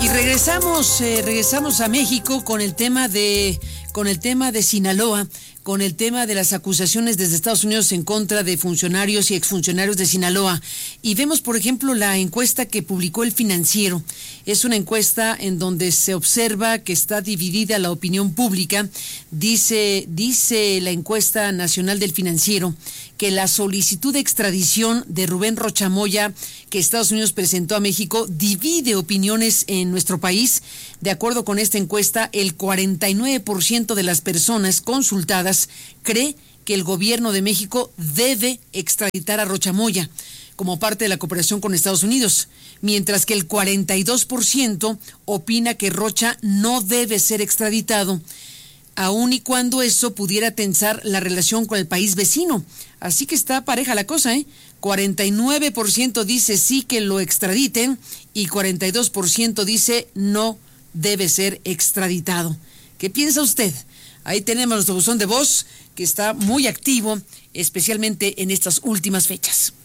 Regresamos a México con el tema de Sinaloa, con el tema de las acusaciones desde Estados Unidos en contra de funcionarios y exfuncionarios de Sinaloa. Y vemos, por ejemplo, la encuesta que publicó El Financiero. Es una encuesta en donde se observa que está dividida la opinión pública. Dice la encuesta nacional del Financiero que la solicitud de extradición de Rubén Rocha Moya que Estados Unidos presentó a México divide opiniones en nuestro país. De acuerdo con esta encuesta, el 49% de las personas consultadas cree que el gobierno de México debe extraditar a Rocha Moya como parte de la cooperación con Estados Unidos, mientras que el 42% opina que Rocha no debe ser extraditado, aun y cuando eso pudiera tensar la relación con el país vecino. Así que está pareja la cosa, 49% dice sí que lo extraditen y 42% dice no debe ser extraditado. ¿Qué piensa usted? Ahí tenemos nuestro buzón de voz que está muy activo, especialmente en estas últimas fechas.